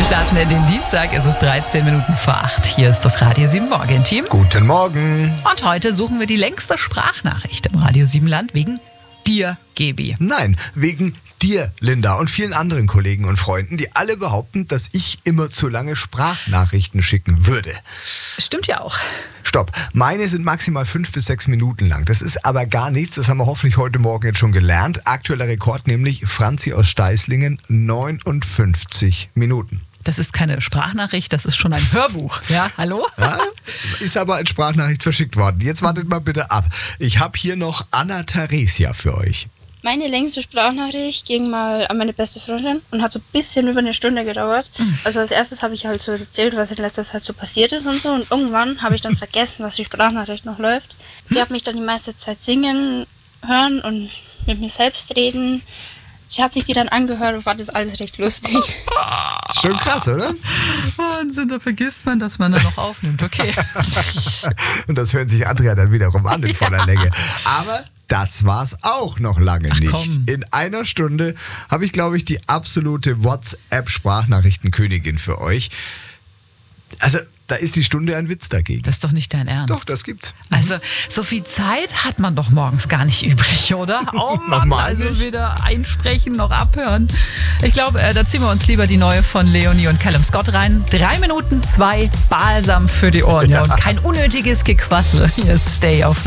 starten in den Dienstag, es ist 13 Minuten vor 8. Hier ist das Radio 7 Morgen-Team. Guten Morgen. Und heute suchen wir die längste Sprachnachricht im Radio 7 Land wegen dir, Gebi. Nein, wegen dir, Linda, und vielen anderen Kollegen und Freunden, die alle behaupten, dass ich immer zu lange Sprachnachrichten schicken würde. Stimmt ja auch. Stopp, meine sind maximal 5 bis 6 Minuten lang. Das ist aber gar nichts, das haben wir hoffentlich heute Morgen jetzt schon gelernt. Aktueller Rekord, nämlich Franzi aus Steißlingen, 59 Minuten. Das ist keine Sprachnachricht, das ist schon ein Hörbuch. Ja, hallo? Ja, ist aber als Sprachnachricht verschickt worden. Jetzt wartet mal bitte ab. Ich habe hier noch Anna Theresia für euch. Meine längste Sprachnachricht ging mal an meine beste Freundin und hat so ein bisschen über eine Stunde gedauert. Also als erstes habe ich halt so erzählt, was in letzter Zeit so passiert ist und so. Und irgendwann habe ich dann vergessen, dass die Sprachnachricht noch läuft. Sie hat mich dann die meiste Zeit singen hören und mit mir selbst reden. Sie hat sich die dann angehört und fand das alles recht lustig. Schon krass, oder? Wahnsinn, da vergisst man, dass man da noch aufnimmt. Okay. Und das hören sich Andrea dann wiederum an in voller Länge. Aber das war's auch noch lange nicht. Komm. In einer Stunde habe ich, glaube ich, die absolute WhatsApp-Sprachnachrichtenkönigin für euch. Also, da ist die Stunde ein Witz dagegen. Das ist doch nicht dein Ernst. Doch, das gibt's. Also, so viel Zeit hat man doch morgens gar nicht übrig, oder? Oh Mann, Normal also nicht. weder einsprechen noch abhören. Ich glaube, da ziehen wir uns lieber die neue von Leonie und Callum Scott rein. 3 Minuten 2 Balsam für die Ohren. Ja. Und kein unnötiges Gequassel. Hier ist Stay auf